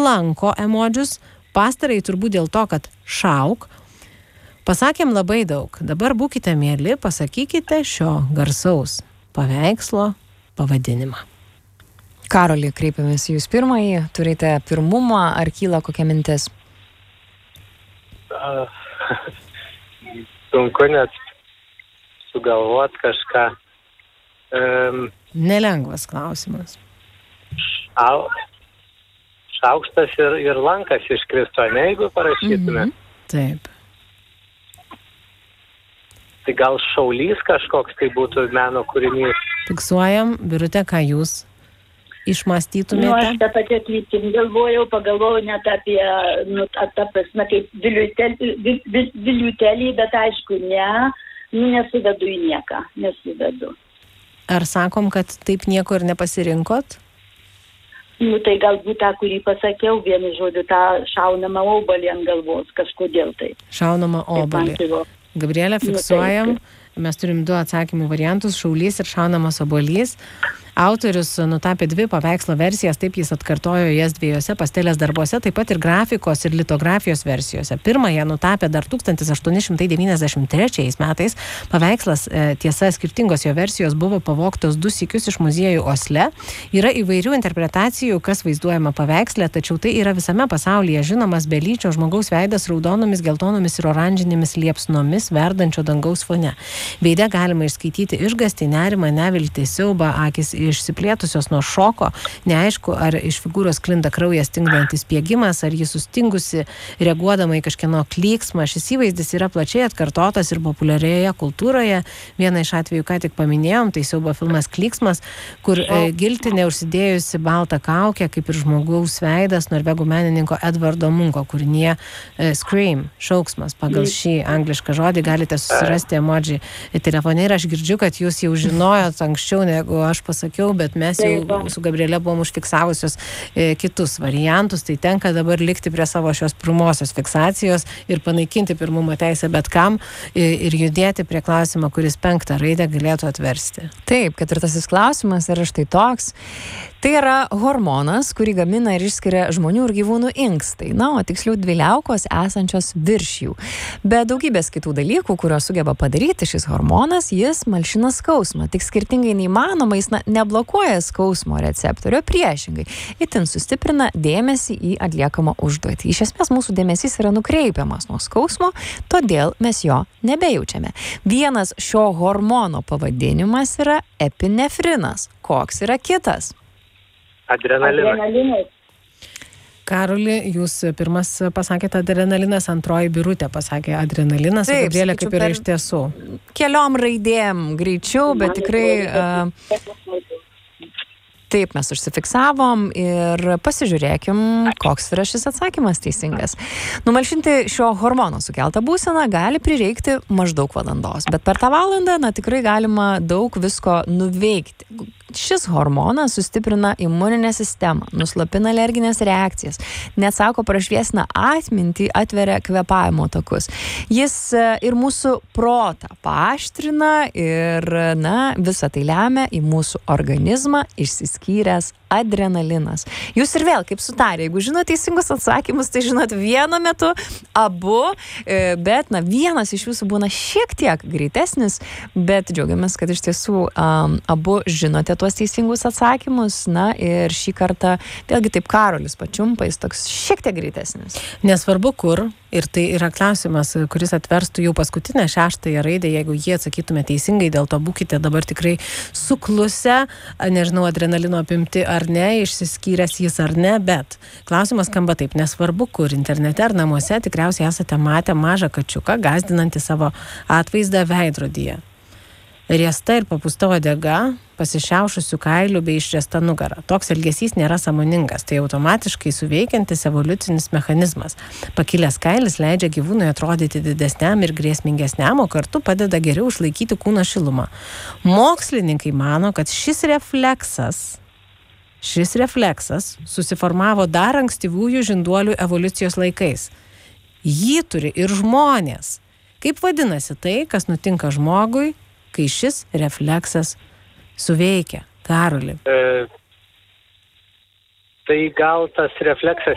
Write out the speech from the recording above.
lanko emodžius, pastarai turbūt dėl to, kad šauk. Pasakėm labai daug. Dabar būkite mieli, pasakykite šio garsaus paveikslo pavadinimą. Karoli, kreipiamės jūs pirmąjį. Turite pirmumą, ar kyla kokia mintis? Sunku net sugalvot kažką. Nelengvas klausimas. Šaukštas ir lankas iškristų, ne, jeigu parašytume. Taip. Tai gal šaulys kažkoks tai būtų meno kūrinys. Fiksuojam. Birute, ką jūs išmąstytumėte? Aš tą pačią kryptim pagalvojau net apie, tą prasme, kaip viliutelį, bet aišku, nesuvedu į nieką, nesuvedu. Ar sakom, kad taip nieko ir nepasirinkot? Tai galbūt tą, kurį pasakiau, vienu žodžiu, tą šaunamą obalį ant galvos, kažkodėl tai. Šaunamą obalį. Gabrielė, fiksuojam. Mes turim 2 atsakymų variantus, šaulys ir šaunamas obuolys. Autorius nutapė 2 paveikslo versijas, taip jis atkartojo jas 2 pastelės darbuose, taip pat ir grafikos ir litografijos versijose. Pirmąją nutapė dar 1893 metais. Paveikslas, tiesa, skirtingos jo versijos buvo pavogtos 2 sykius iš muziejų Osle. Yra įvairių interpretacijų, kas vaizduojama paveiksle, tačiau tai yra visame pasaulyje žinomas belyčio žmogaus veidas raudonomis, geltonomis ir oranžinėmis liepsnomis verdančio dangaus fone. Veide galima išskaityti išgąstį, nerimą, neviltį, siaubą, akis išsiplėtusios nuo šoko, neaišku, ar iš figūros klinda kraujas stingdantis spiegimas, ar ji sustingusi, reaguodama į kažkieno klyksmą. Šis įvaizdis yra plačiai atkartotas ir populiarioje kultūroje. Vieną iš atvejų, ką tik paminėjom, tai siaubo filmas Klyksmas, kur giltinė užsidėjusi baltą kaukę, kaip ir žmogaus veidas, norvegų menininko Edvardo Munko kūrinyje Scream, šauksmas. Pagal šį anglišką žodį galite susirasti emodžį telefone ir aš girdžiu, kad jūs jau žinojot anksčiau, negu aš pasakiau, bet mes jau su Gabriele buvom užfiksavusios kitus variantus, tai tenka dabar likti prie savo šios pirmosios fiksacijos ir panaikinti pirmumo teisę bet kam ir judėti prie klausimo, kuris 5 raidę galėtų atversti. Taip, 4 klausimas yra štai toks. Tai yra hormonas, kurį gamina ir išskiria žmonių ir gyvūnų inkstai, o tiksliau 2 liaukos esančios virš jų. Be daugybės kitų dalykų, kurios sugeba padaryti šis hormonas, jis malšina skausmą. Tik skirtingai neįmanoma, jis neblokuoja skausmo receptorio, priešingai. Itin sustiprina dėmesį į atliekamą užduotį. Iš esmės mūsų dėmesys yra nukreipiamas nuo skausmo, todėl mes jo nebejaučiame. Vienas šio hormono pavadinimas yra epinefrinas. Koks yra kitas? Adrenalinas. Karoli, jūs pirmas pasakėte adrenalinas, antroji Birutė pasakė adrenalinas, o Gabrielė kaip yra iš tiesų. Keliom raidėm greičiau, bet tikrai taip mes užsifiksavom ir pasižiūrėkim, koks yra šis atsakymas teisingas. Numalšinti šio hormono sukeltą būseną gali prireikti maždaug valandos, bet per tą valandą tikrai galima daug visko nuveikti. Šis hormonas sustiprina imuninę sistemą, nuslopina alerginės reakcijas, net sako prašviesina atmintį, atveria kvėpavimo takus. Jis ir mūsų protą paaštrina ir, visą tai lemia į mūsų organizmą išsiskyręs adrenalinas. Jūs ir vėl, kaip sutarė, jeigu žinot teisingus atsakymus, tai žinot vienu metu abu, bet vienas iš jūsų būna šiek tiek greitesnis, bet džiaugiamės, kad iš tiesų abu žinote tuos teisingus atsakymus, ir šį kartą vėlgi taip Karolis pačiumpa, jis toks šiek tiek greitesnis. Nesvarbu kur, ir tai yra klausimas, kuris atverstų jau paskutinę 6 raidę, jeigu jie atsakytume teisingai, dėl to būkite dabar tikrai suklusę, nežinau, adrenalino apimti ar ne, išsiskyręs jis ar ne, bet klausimas skamba taip, nesvarbu kur, internete ar namuose, tikriausiai esate matę mažą kačiuką, gąsdinantį savo atvaizdą veidrodyje. Riesta ir papusta uodega, pasišiaušusių kailių bei išriesta nugara. Toks elgesys nėra sąmoningas, tai automatiškai suveikiantis evoliucinis mechanizmas. Pakilęs kailis leidžia gyvūnui atrodyti didesniam ir grėsmingesniam, o kartu padeda geriau išlaikyti kūno šilumą. Mokslininkai mano, kad šis refleksas susiformavo dar ankstyvųjų žinduolių evoliucijos laikais. Jį turi ir žmonės. Kaip vadinasi tai, kas nutinka žmogui, kai šis refleksas suveikia? Karoli. Tai gal tas refleksas